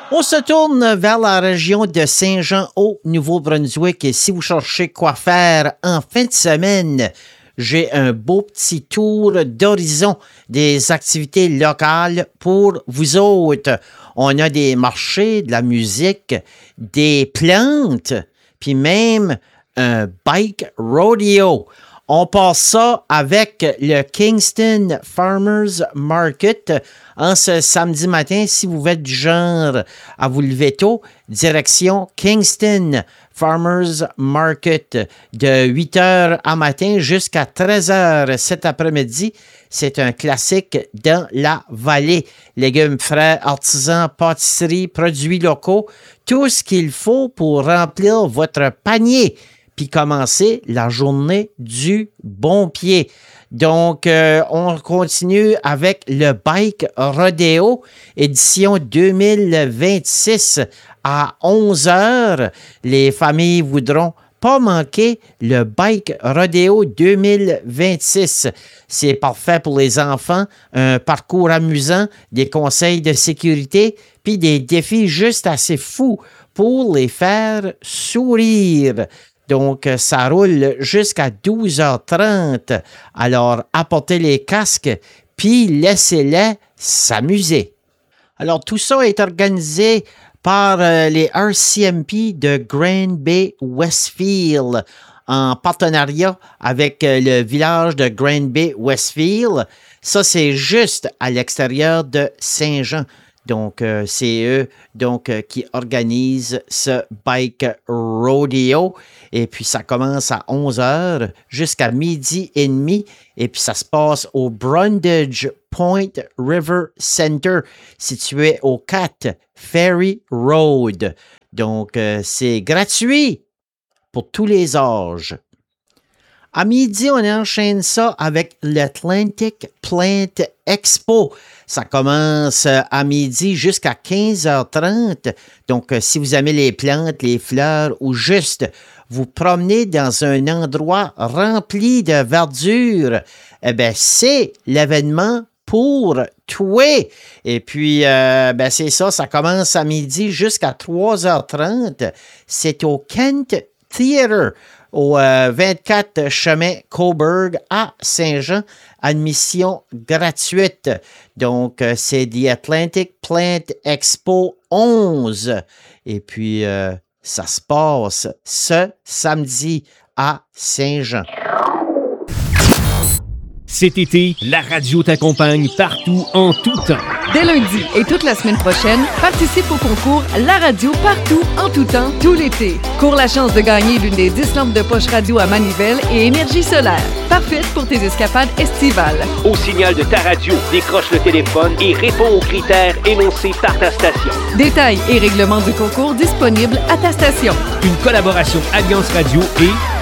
On se tourne vers la région de Saint-Jean au Nouveau-Brunswick et si vous cherchez quoi faire en fin de semaine, j'ai un beau petit tour d'horizon des activités locales pour vous autres. On a des marchés, de la musique, des plantes, puis même un bike rodeo. On passe ça avec le Kingston Farmers Market en ce samedi matin. Si vous êtes du genre à vous lever tôt, direction Kingston Farmers Market de 8h à matin jusqu'à 13h cet après-midi. C'est un classique dans la vallée. Légumes frais, artisans, pâtisseries, produits locaux, tout ce qu'il faut pour remplir votre panier puis commencer la journée du bon pied. Donc, on continue avec le Bike Rodeo, édition 2026 à 11h. Les familles voudront pas manquer le Bike Rodeo 2026. C'est parfait pour les enfants, un parcours amusant, des conseils de sécurité, puis des défis juste assez fous pour les faire sourire. Donc, ça roule jusqu'à 12h30. Alors, apportez les casques, puis laissez-les s'amuser. Alors, tout ça est organisé par les RCMP de Grand Bay Westfield en partenariat avec le village de Grand Bay Westfield. Ça, c'est juste à l'extérieur de Saint-Jean. Donc, c'est eux qui organisent ce Bike Rodeo. Et puis, ça commence à 11h jusqu'à 12h30. Et puis, ça se passe au Brundage Point River Center, situé au 4 Ferry Road. Donc, c'est gratuit pour tous les âges. À midi, on enchaîne ça avec l'Atlantic Plant Expo. Ça commence à midi jusqu'à 15h30. Donc, si vous aimez les plantes, les fleurs ou juste vous promenez dans un endroit rempli de verdure, eh bien, c'est l'événement pour toi. Et puis, c'est ça commence à midi jusqu'à 3h30. C'est au Kent Theatre, au 24 chemin Cobourg à Saint-Jean, admission gratuite. Donc, c'est The Atlantic Plant Expo 11. Et puis, ça se passe ce samedi à Saint-Jean. Cet été, la radio t'accompagne partout, en tout temps. Dès lundi et toute la semaine prochaine, participe au concours La radio partout, en tout temps, tout l'été. Cours la chance de gagner l'une des 10 lampes de poche radio à manivelle et énergie solaire. Parfaite pour tes escapades estivales. Au signal de ta radio, décroche le téléphone et réponds aux critères énoncés par ta station. Détails et règlements du concours disponibles à ta station. Une collaboration Alliance Radio et